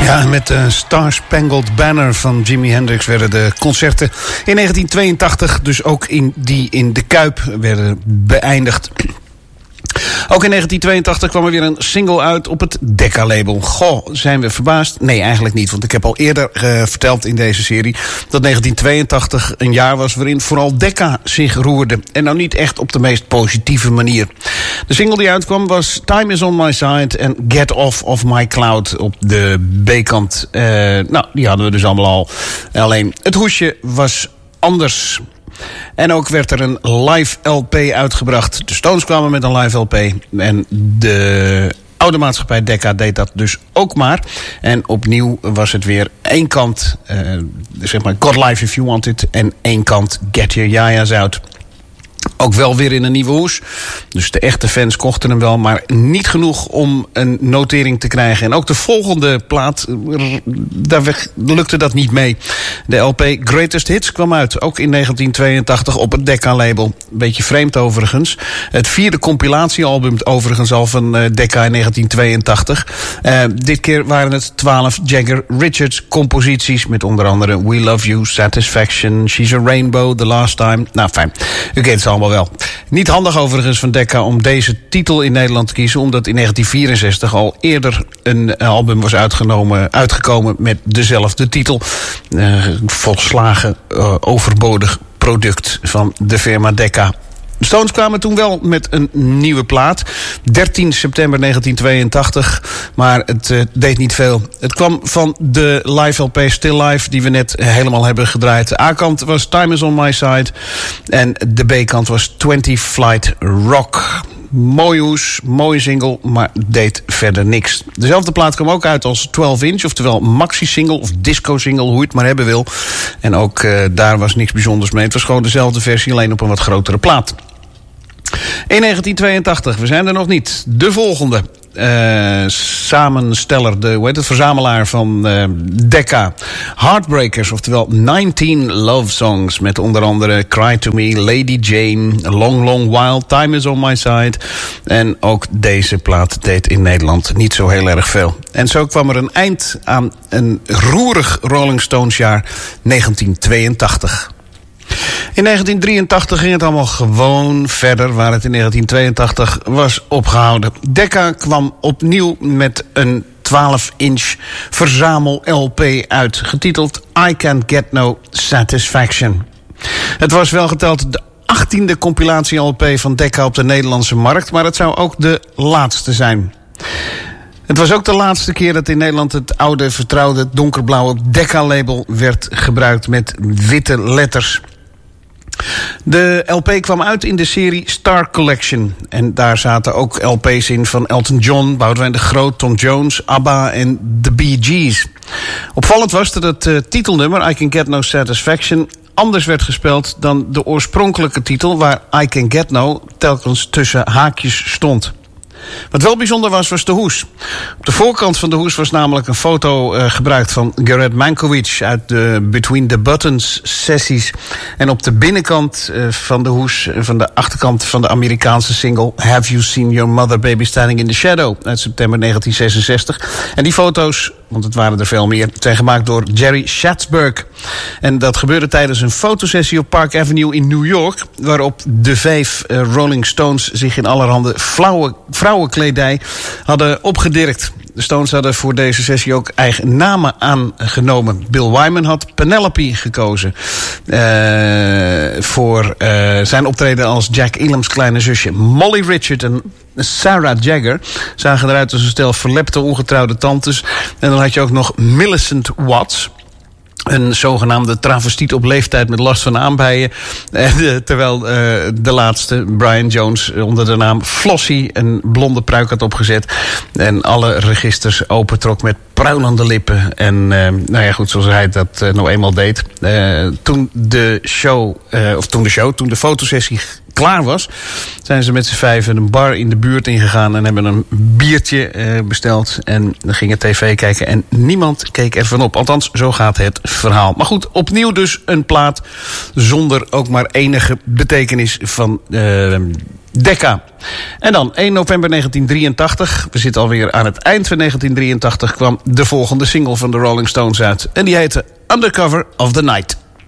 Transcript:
Ja, met de Star Spangled Banner van Jimi Hendrix werden de concerten in 1982, dus ook in de Kuip, werden beëindigd. Ook in 1982 kwam er weer een single uit op het Decca-label. Goh, zijn we verbaasd? Nee, eigenlijk niet. Want ik heb al eerder verteld in deze serie dat 1982 een jaar was waarin vooral Decca zich roerde. En nou niet echt op de meest positieve manier. De single die uitkwam was Time Is On My Side en Get Off Of My Cloud op de B-kant. Die hadden we dus allemaal al. Alleen het hoesje was anders. En ook werd er een live LP uitgebracht. De Stones kwamen met een live LP. En de oude maatschappij Decca deed dat dus ook maar. En opnieuw was het weer één kant, zeg maar God Live If You Want It. En één kant Get Your Yayas Out. Ook wel weer in een nieuwe hoes. Dus de echte fans kochten hem wel, maar niet genoeg om een notering te krijgen. En ook de volgende plaat, daar lukte dat niet mee. De LP Greatest Hits kwam uit, ook in 1982 op het Decca-label. Beetje vreemd overigens. Het vierde compilatiealbum overigens al van Decca in 1982. Dit keer waren het 12 Jagger Richards composities met onder andere We Love You, Satisfaction, She's a Rainbow, The Last Time. Nou fijn, u kent ze allemaal wel. Niet handig overigens van Decca om deze titel in Nederland te kiezen, omdat in 1964 al eerder een album was uitgekomen met dezelfde titel. Volslagen overbodig product van de firma Decca. De Stones kwamen toen wel met een nieuwe plaat. 13 september 1982. Maar het deed niet veel. Het kwam van de live LP Still Life die we net helemaal hebben gedraaid. De A-kant was Time Is On My Side. En de B-kant was 20 Flight Rock. Mooie hoes, mooie single, maar deed verder niks. Dezelfde plaat kwam ook uit als 12-inch, oftewel maxi-single of disco-single, hoe je het maar hebben wil. En ook daar was niks bijzonders mee. Het was gewoon dezelfde versie, alleen op een wat grotere plaat. In 1982, we zijn er nog niet. De volgende samensteller, de verzamelaar van Decca. Heartbreakers, oftewel 19 love songs. Met onder andere Cry To Me, Lady Jane, Long Long While, Time Is On My Side. En ook deze plaat deed in Nederland niet zo heel erg veel. En zo kwam er een eind aan een roerig Rolling Stones jaar 1982. In 1983 ging het allemaal gewoon verder, waar het in 1982 was opgehouden. Decca kwam opnieuw met een 12-inch verzamel-LP uit, getiteld I Can't Get No Satisfaction. Het was wel geteld de 18e compilatie-LP van Decca op de Nederlandse markt, maar het zou ook de laatste zijn. Het was ook de laatste keer dat in Nederland het oude, vertrouwde, donkerblauwe Decca-label werd gebruikt met witte letters. De LP kwam uit in de serie Star Collection. En daar zaten ook LP's in van Elton John, Boudewijn de Groot, Tom Jones, ABBA en The Bee Gees. Opvallend was dat het titelnummer I Can Get No Satisfaction anders werd gespeld dan de oorspronkelijke titel, waar I Can Get No telkens tussen haakjes stond. Wat wel bijzonder was de hoes. Op de voorkant van de hoes was namelijk een foto gebruikt van Gareth Mankiewicz uit de Between the Buttons sessies. En op de binnenkant van de hoes, van de achterkant van de Amerikaanse single Have You Seen Your Mother Baby Standing in the Shadow uit september 1966. En die foto's, want het waren er veel meer, zijn gemaakt door Jerry Schatzberg. En dat gebeurde tijdens een fotosessie op Park Avenue in New York, waarop de 5 Rolling Stones zich in allerhande vrouwenkledij hadden opgedirkt. De Stones hadden voor deze sessie ook eigen namen aangenomen. Bill Wyman had Penelope gekozen voor zijn optreden als Jack Elam's kleine zusje. Molly Richard en Sarah Jagger zagen eruit als een stel verlepte ongetrouwde tantes. En dan had je ook nog Millicent Watts, een zogenaamde travestiet op leeftijd met last van aanbijen. Terwijl de laatste, Brian Jones, onder de naam Flossie een blonde pruik had opgezet. En alle registers opentrok met pruilende lippen. En goed, zoals hij dat nou eenmaal deed. Toen de fotosessie klaar was, zijn ze met z'n 5 een bar in de buurt ingegaan en hebben een biertje besteld. En dan gingen tv kijken en niemand keek ervan op. Althans, zo gaat het verhaal. Maar goed, opnieuw dus een plaat zonder ook maar enige betekenis van Decca. En dan 1 november 1983. We zitten alweer aan het eind van 1983. Kwam de volgende single van de Rolling Stones uit. En die heette Undercover of the Night.